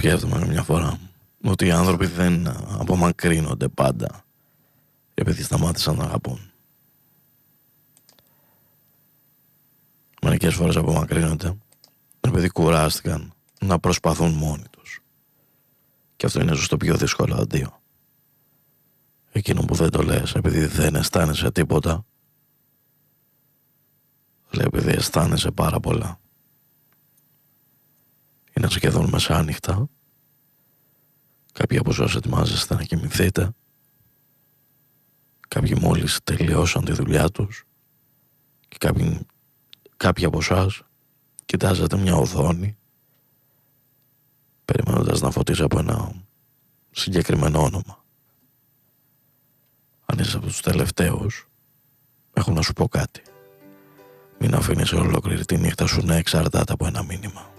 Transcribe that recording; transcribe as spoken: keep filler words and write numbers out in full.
σκέφτομαι μια φορά ότι οι άνθρωποι δεν απομακρύνονται πάντα επειδή σταμάτησαν να αγαπούν. Μερικές φορές απομακρύνονται επειδή κουράστηκαν να προσπαθούν μόνοι τους. Και αυτό είναι στο πιο δύσκολο αντίο. Εκείνο που δεν το λες επειδή δεν αισθάνεσαι τίποτα, λέει επειδή αισθάνεσαι πάρα πολλά. Είναι σχεδόν μεσάνυχτα. Κάποιοι από εσάς ετοιμάζεστε να κοιμηθείτε. Κάποιοι μόλις τελειώσαν τη δουλειά τους. Και κάποιοι, κάποιοι από εσάς κοιτάζετε μια οθόνη περιμένοντας να φωτίσει από ένα συγκεκριμένο όνομα. Αν είσαι από τους τελευταίους, έχω να σου πω κάτι. Μην αφήνεις ολόκληρη τη νύχτα σου να εξαρτάται από ένα μήνυμα.